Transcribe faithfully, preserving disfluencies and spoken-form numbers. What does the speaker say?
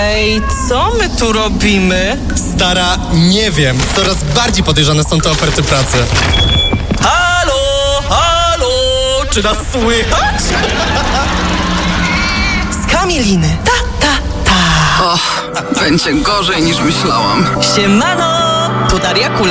Ej, co my tu robimy? Stara, nie wiem. Coraz bardziej podejrzane są te oferty pracy. Halo, halo, czy nas słychać? Z Kamiliny. Ta, ta, ta. Och, będzie gorzej niż myślałam. Siemano, tu Daria Kule.